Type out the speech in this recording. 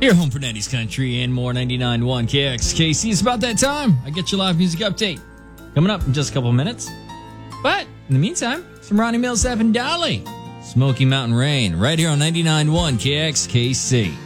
Your home for 90s country and more. 99.1 KXKC. It's about that time. I get your live music update coming up in just a couple of minutes. But in the meantime, some Ronnie Milsap and Dolly. Smoky Mountain Rain right here on 99.1 KXKC.